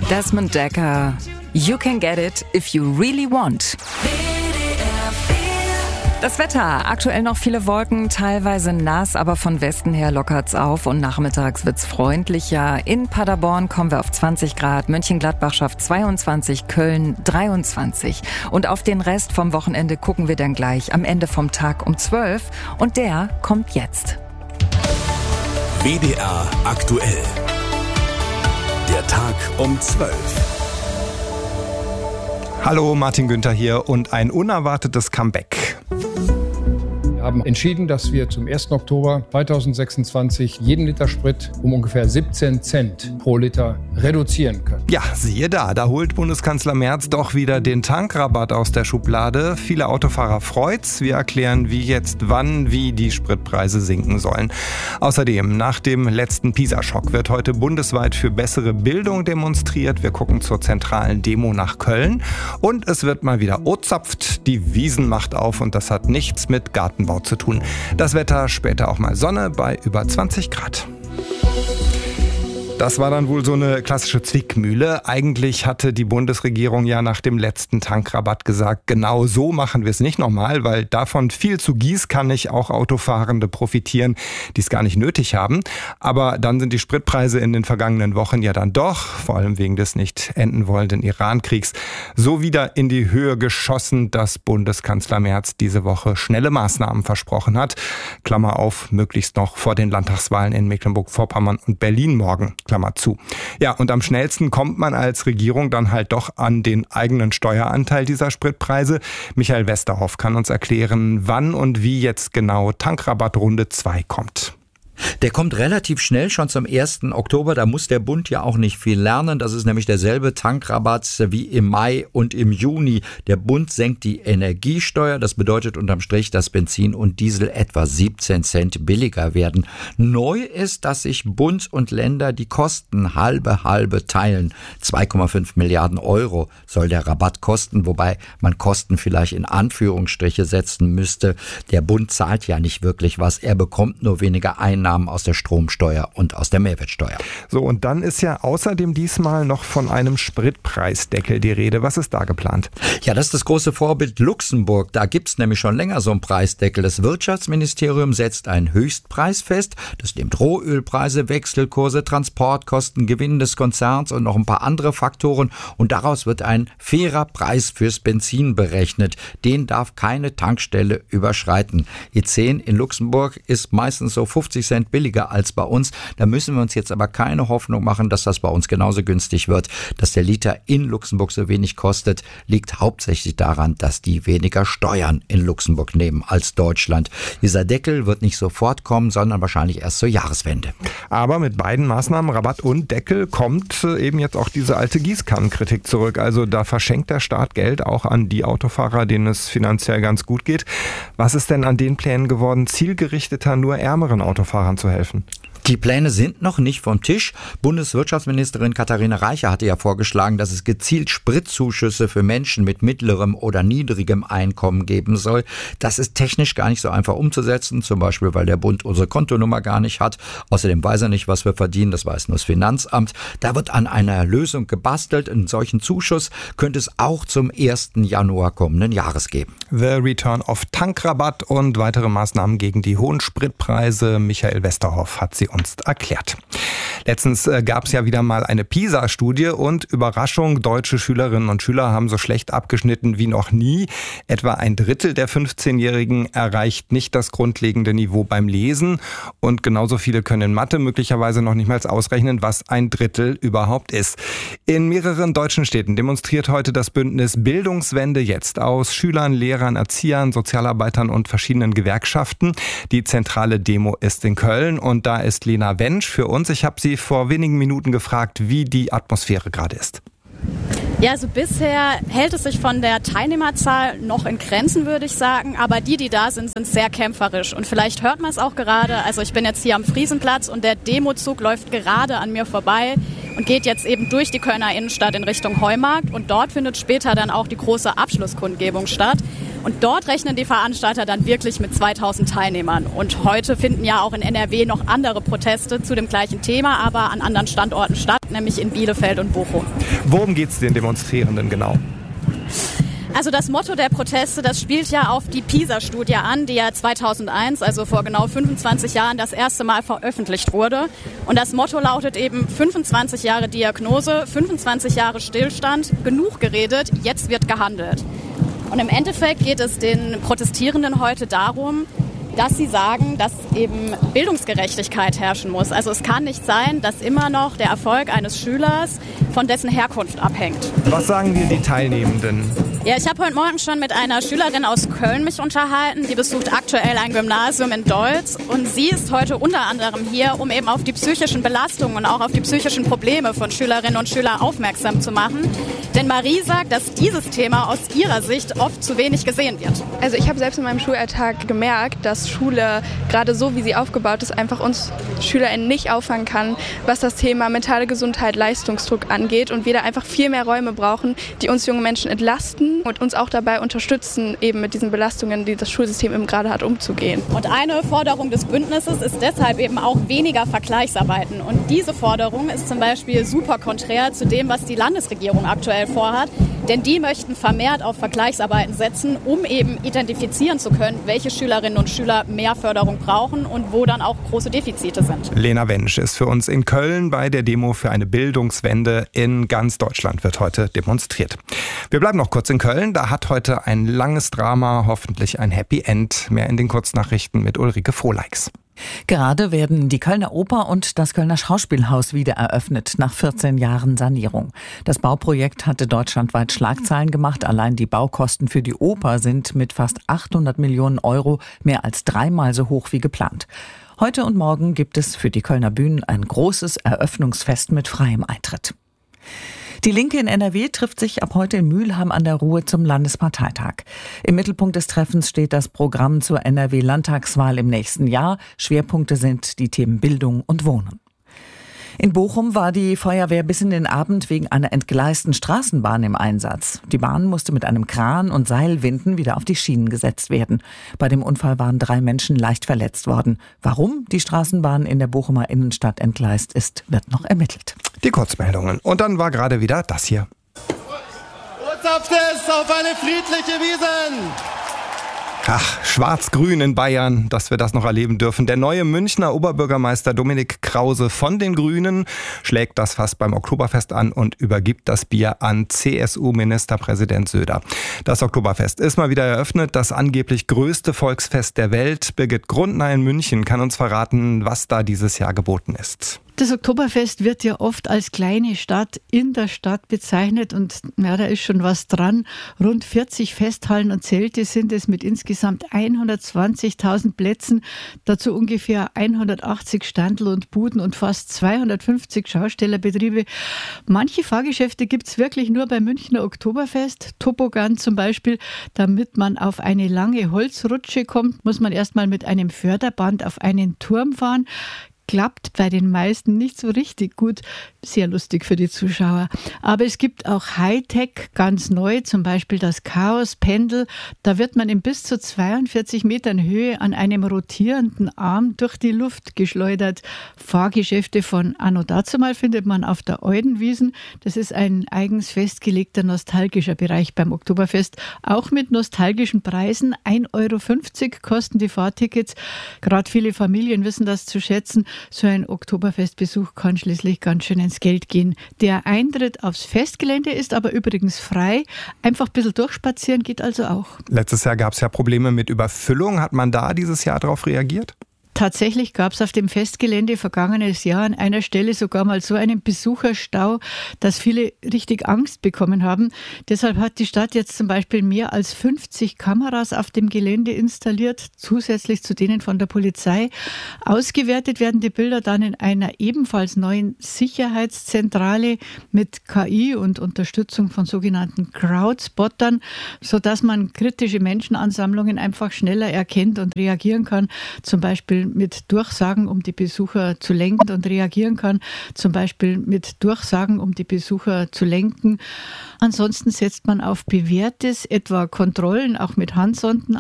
Desmond Dekker, You Can Get It If You Really Want. Das Wetter, aktuell noch viele Wolken, teilweise nass, aber von Westen her lockert's auf und nachmittags wird's freundlicher. In Paderborn kommen wir auf 20 Grad, Mönchengladbach schafft 22, Köln 23. Und auf den Rest vom Wochenende gucken wir dann gleich am Ende vom Tag um 12 und der kommt jetzt. WDR aktuell. Der Tag um 12. Hallo, Martin Günther hier und ein unerwartetes Comeback. Wir haben entschieden, dass wir zum 1. Oktober 2026 jeden Liter Sprit um ungefähr 17 Cent pro Liter reduzieren können. Ja, siehe da holt Bundeskanzler Merz doch wieder den Tankrabatt aus der Schublade. Viele Autofahrer freut's. Wir erklären, wie die Spritpreise sinken sollen. Außerdem, nach dem letzten Pisa-Schock wird heute bundesweit für bessere Bildung demonstriert. Wir gucken zur zentralen Demo nach Köln. Und es wird mal wieder ozapft. Die Wiesn macht auf und das hat nichts mit Gartenbau zu tun. Das Wetter, später auch mal Sonne bei über 20 Grad. Das war dann wohl so eine klassische Zwickmühle. Eigentlich hatte die Bundesregierung ja nach dem letzten Tankrabatt gesagt, genau so machen wir es nicht nochmal, weil davon viel zu gießkannig auch Autofahrende profitieren, die es gar nicht nötig haben. Aber dann sind die Spritpreise in den vergangenen Wochen ja dann doch, vor allem wegen des nicht enden wollenden Iran-Kriegs, so wieder in die Höhe geschossen, dass Bundeskanzler Merz diese Woche schnelle Maßnahmen versprochen hat. Klammer auf, möglichst noch vor den Landtagswahlen in Mecklenburg-Vorpommern und Berlin morgen. Klammer zu. Ja, und am schnellsten kommt man als Regierung dann halt doch an den eigenen Steueranteil dieser Spritpreise. Michael Westerhoff kann uns erklären, wann und wie jetzt genau Tankrabatt Runde 2 kommt. Der kommt relativ schnell, schon zum 1. Oktober. Da muss der Bund ja auch nicht viel lernen. Das ist nämlich derselbe Tankrabatt wie im Mai und im Juni. Der Bund senkt die Energiesteuer. Das bedeutet unterm Strich, dass Benzin und Diesel etwa 17 Cent billiger werden. Neu ist, dass sich Bund und Länder die Kosten halbe teilen. 2,5 Milliarden Euro soll der Rabatt kosten, wobei man Kosten vielleicht in Anführungsstriche setzen müsste. Der Bund zahlt ja nicht wirklich was. Er bekommt nur weniger Einnahmen aus der Stromsteuer und aus der Mehrwertsteuer. So, und dann ist ja außerdem diesmal noch von einem Spritpreisdeckel die Rede. Was ist da geplant? Ja, das ist das große Vorbild Luxemburg. Da gibt's nämlich schon länger so einen Preisdeckel. Das Wirtschaftsministerium setzt einen Höchstpreis fest. Das nimmt Rohölpreise, Wechselkurse, Transportkosten, Gewinn des Konzerns und noch ein paar andere Faktoren. Und daraus wird ein fairer Preis fürs Benzin berechnet. Den darf keine Tankstelle überschreiten. E10 in Luxemburg ist meistens so 50 Cent billiger als bei uns. Da müssen wir uns jetzt aber keine Hoffnung machen, dass das bei uns genauso günstig wird. Dass der Liter in Luxemburg so wenig kostet, liegt hauptsächlich daran, dass die weniger Steuern in Luxemburg nehmen als Deutschland. Dieser Deckel wird nicht sofort kommen, sondern wahrscheinlich erst zur Jahreswende. Aber mit beiden Maßnahmen, Rabatt und Deckel, kommt eben jetzt auch diese alte Gießkannenkritik zurück. Also da verschenkt der Staat Geld auch an die Autofahrer, denen es finanziell ganz gut geht. Was ist denn an den Plänen geworden, zielgerichteter nur ärmeren Autofahrern zu helfen? Die Pläne sind noch nicht vom Tisch. Bundeswirtschaftsministerin Katharina Reiche hatte ja vorgeschlagen, dass es gezielt Spritzuschüsse für Menschen mit mittlerem oder niedrigem Einkommen geben soll. Das ist technisch gar nicht so einfach umzusetzen, zum Beispiel, weil der Bund unsere Kontonummer gar nicht hat. Außerdem weiß er nicht, was wir verdienen, das weiß nur das Finanzamt. Da wird an einer Lösung gebastelt. Einen solchen Zuschuss könnte es auch zum 1. Januar kommenden Jahres geben. The Return of Tankrabatt und weitere Maßnahmen gegen die hohen Spritpreise. Michael Westerhoff hat sie uns erklärt. Letztens gab es ja wieder mal eine PISA-Studie und Überraschung, deutsche Schülerinnen und Schüler haben so schlecht abgeschnitten wie noch nie. Etwa ein Drittel der 15-Jährigen erreicht nicht das grundlegende Niveau beim Lesen und genauso viele können in Mathe möglicherweise noch nicht mal ausrechnen, was ein Drittel überhaupt ist. In mehreren deutschen Städten demonstriert heute das Bündnis Bildungswende jetzt aus Schülern, Lehrern, Erziehern, Sozialarbeitern und verschiedenen Gewerkschaften. Die zentrale Demo ist in Köln und da ist Lena Wensch für uns. Ich habe sie vor wenigen Minuten gefragt, wie die Atmosphäre gerade ist. Ja, also bisher hält es sich von der Teilnehmerzahl noch in Grenzen, würde ich sagen. Aber die da sind, sind sehr kämpferisch. Und vielleicht hört man es auch gerade. Also ich bin jetzt hier am Friesenplatz und der Demozug läuft gerade an mir vorbei und geht jetzt eben durch die Kölner Innenstadt in Richtung Heumarkt. Und dort findet später dann auch die große Abschlusskundgebung statt. Und dort rechnen die Veranstalter dann wirklich mit 2000 Teilnehmern. Und heute finden ja auch in NRW noch andere Proteste zu dem gleichen Thema, aber an anderen Standorten statt, nämlich in Bielefeld und Bochum. Worum geht es den Demonstrierenden genau? Also das Motto der Proteste, das spielt ja auf die PISA-Studie an, die ja 2001, also vor genau 25 Jahren, das erste Mal veröffentlicht wurde. Und das Motto lautet eben 25 Jahre Diagnose, 25 Jahre Stillstand, genug geredet, jetzt wird gehandelt. Und im Endeffekt geht es den Protestierenden heute darum, dass sie sagen, dass eben Bildungsgerechtigkeit herrschen muss. Also es kann nicht sein, dass immer noch der Erfolg eines Schülers von dessen Herkunft abhängt. Was sagen dir die Teilnehmenden? Ja, ich habe heute Morgen schon mit einer Schülerin aus Köln mich unterhalten. Die besucht aktuell ein Gymnasium in Deutz und sie ist heute unter anderem hier, um eben auf die psychischen Belastungen und auch auf die psychischen Probleme von Schülerinnen und Schülern aufmerksam zu machen. Denn Marie sagt, dass dieses Thema aus ihrer Sicht oft zu wenig gesehen wird. Also ich habe selbst in meinem Schulalltag gemerkt, dass Schule, gerade so wie sie aufgebaut ist, einfach uns SchülerInnen nicht auffangen kann, was das Thema mentale Gesundheit, Leistungsdruck angeht und wir da einfach viel mehr Räume brauchen, die uns junge Menschen entlasten und uns auch dabei unterstützen, eben mit diesen Belastungen, die das Schulsystem eben gerade hat, umzugehen. Und eine Forderung des Bündnisses ist deshalb eben auch weniger Vergleichsarbeiten. Und diese Forderung ist zum Beispiel super konträr zu dem, was die Landesregierung aktuell vorhat. Denn die möchten vermehrt auf Vergleichsarbeiten setzen, um eben identifizieren zu können, welche Schülerinnen und Schüler mehr Förderung brauchen und wo dann auch große Defizite sind. Lena Wensch ist für uns in Köln bei der Demo für eine Bildungswende. In ganz Deutschland wird heute demonstriert. Wir bleiben noch kurz in Köln. Da hat heute ein langes Drama hoffentlich ein Happy End. Mehr in den Kurznachrichten mit Ulrike Frohleix. Gerade werden die Kölner Oper und das Kölner Schauspielhaus wieder eröffnet, nach 14 Jahren Sanierung. Das Bauprojekt hatte deutschlandweit Schlagzeilen gemacht. Allein die Baukosten für die Oper sind mit fast 800 Millionen Euro mehr als 3-mal so hoch wie geplant. Heute und morgen gibt es für die Kölner Bühnen ein großes Eröffnungsfest mit freiem Eintritt. Die Linke in NRW trifft sich ab heute in Mülheim an der Ruhr zum Landesparteitag. Im Mittelpunkt des Treffens steht das Programm zur NRW-Landtagswahl im nächsten Jahr. Schwerpunkte sind die Themen Bildung und Wohnen. In Bochum war die Feuerwehr bis in den Abend wegen einer entgleisten Straßenbahn im Einsatz. Die Bahn musste mit einem Kran und Seilwinden wieder auf die Schienen gesetzt werden. Bei dem Unfall waren 3 Menschen leicht verletzt worden. Warum die Straßenbahn in der Bochumer Innenstadt entgleist ist, wird noch ermittelt. Die Kurzmeldungen. Und dann war gerade wieder das hier. Urzapftes auf eine friedliche Wiesn! Ach, Schwarz-Grün in Bayern, dass wir das noch erleben dürfen. Der neue Münchner Oberbürgermeister Dominik Krause von den Grünen schlägt das Fass beim Oktoberfest an und übergibt das Bier an CSU-Ministerpräsident Söder. Das Oktoberfest ist mal wieder eröffnet, das angeblich größte Volksfest der Welt. Birgit Grundner in München kann uns verraten, was da dieses Jahr geboten ist. Das Oktoberfest wird ja oft als kleine Stadt in der Stadt bezeichnet und ja, da ist schon was dran. Rund 40 Festhallen und Zelte sind es mit insgesamt 120.000 Plätzen, dazu ungefähr 180 Standl und Buden und fast 250 Schaustellerbetriebe. Manche Fahrgeschäfte gibt es wirklich nur beim Münchner Oktoberfest. Toboggan zum Beispiel, damit man auf eine lange Holzrutsche kommt, muss man erstmal mit einem Förderband auf einen Turm fahren. Klappt bei den meisten nicht so richtig gut. Sehr lustig für die Zuschauer. Aber es gibt auch Hightech, ganz neu, zum Beispiel das Chaos-Pendel. Da wird man in bis zu 42 Metern Höhe an einem rotierenden Arm durch die Luft geschleudert. Fahrgeschäfte von anno dazumal findet man auf der Eudenwiesen. Das ist ein eigens festgelegter nostalgischer Bereich beim Oktoberfest. Auch mit nostalgischen Preisen. 1,50 Euro kosten die Fahrtickets. Gerade viele Familien wissen das zu schätzen. So ein Oktoberfestbesuch kann schließlich ganz schön ins Geld gehen. Der Eintritt aufs Festgelände ist aber übrigens frei. Einfach ein bisschen durchspazieren geht also auch. Letztes Jahr gab es ja Probleme mit Überfüllung. Hat man da dieses Jahr darauf reagiert? Tatsächlich gab es auf dem Festgelände vergangenes Jahr an einer Stelle sogar mal so einen Besucherstau, dass viele richtig Angst bekommen haben. Deshalb hat die Stadt jetzt zum Beispiel mehr als 50 Kameras auf dem Gelände installiert, zusätzlich zu denen von der Polizei. Ausgewertet werden die Bilder dann in einer ebenfalls neuen Sicherheitszentrale mit KI und Unterstützung von sogenannten Crowdspottern, sodass man kritische Menschenansammlungen einfach schneller erkennt und reagieren kann. Zum Beispiel mit Durchsagen, um die Besucher zu lenken und reagieren kann, zum Beispiel mit Durchsagen, um die Besucher zu lenken. Ansonsten setzt man auf Bewährtes, etwa Kontrollen, auch mit Handsonden